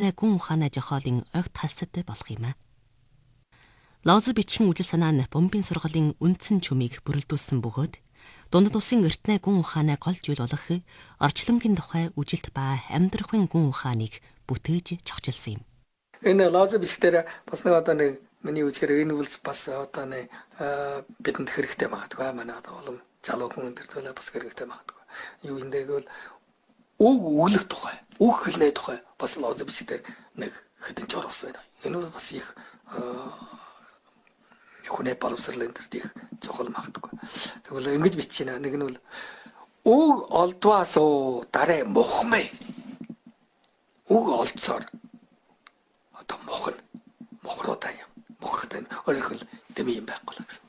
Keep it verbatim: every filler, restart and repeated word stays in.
эртнээ гүн ухаанаа жохоолын огт халстай болох юм аа. Лаози бичгийн үжил санаа нь бомбын сургалын үндсэн чүмийг бүрэлдүүлсэн бөгөөд дундад усын эртнээ гүн ухаанаа гол зүйл болох орчлонгийн тухай үжилт ба амьдрахын гүн ухааныг бүтээж чогчилсан юм. Энэ Лаози бичгээр бас нэг одоо нэг миний үгээр энэ үйлс бас одоо нэг бидэнд хэрэгтэй магадгүй манай одоо улам залуу хүн энэ төлөө бас хэрэгтэй магадгүй. Юу энэ гэвэл үг өглөх тухай, үг хэлний тухай бас Лаози бичгээр нэг хэдэн жор бас байна. Энэ бас их хүнээ боловсрал энэ төр их чухал магадгүй. Тэгвэл ингэж бичиж байна. Нэг нь бол үг олдваас уу дараа мухмэ. Үг олдсоор одоо мохно. Мохроо таа юм. Мохтой өөрөөр дэми юм байхгүй л гэсэн.